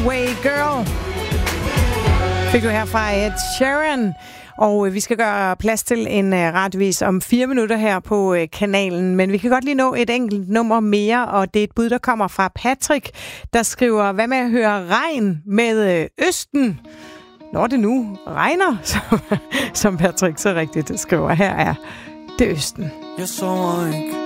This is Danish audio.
Away Girl fik du her fra Ed Sheeran. Og vi skal gøre plads til en radiovis om 4 minutter her på kanalen. Men vi kan godt lige nå et enkelt nummer mere, og det er et bud, der kommer fra Patrick, der skriver, hvad med at høre regn med Østen? Når det nu regner, som Patrick så rigtigt skriver. Her er det Østen. Jeg sover ikke.